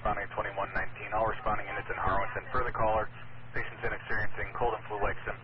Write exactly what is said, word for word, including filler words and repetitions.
responding twenty-one nineteen. All responding units in Harwich. And further caller, patients in experiencing cold and flu-like symptoms.